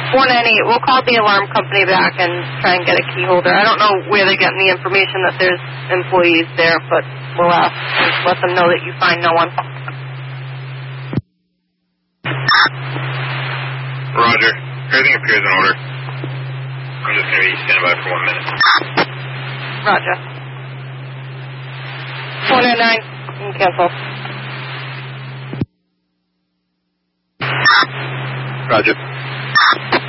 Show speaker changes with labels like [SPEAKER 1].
[SPEAKER 1] 198. We'll call the alarm company back and try and get a key holder. I don't know where they're getting the information that there's employees there, but we'll ask and let them know that you find no one.
[SPEAKER 2] Roger. Everything appears in order. I'm just going to be standing by for 1 minute.
[SPEAKER 1] Roger. 109. You can cancel.
[SPEAKER 2] Roger.